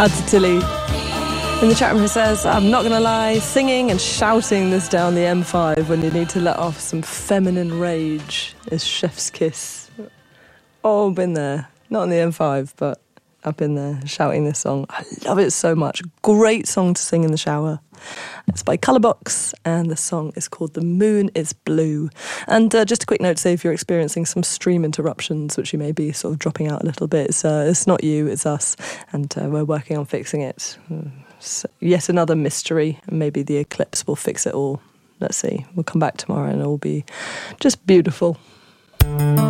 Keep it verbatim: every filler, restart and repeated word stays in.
Adzi in the chat room who says, I'm not going to lie, singing and shouting this down the M five when you need to let off some feminine rage is chef's kiss. Oh, been there. Not on the M five, but I've been there shouting this song. I love it so much. Great song to sing in the shower. It's by Colourbox, and the song is called The Moon is Blue. And uh, just a quick note to say, if you're experiencing some stream interruptions, which you may be sort of dropping out a little bit, it's, uh, it's not you, it's us, and uh, we're working on fixing it. So yet another mystery, and maybe the eclipse will fix it all. Let's see. We'll come back tomorrow and it'll be just beautiful.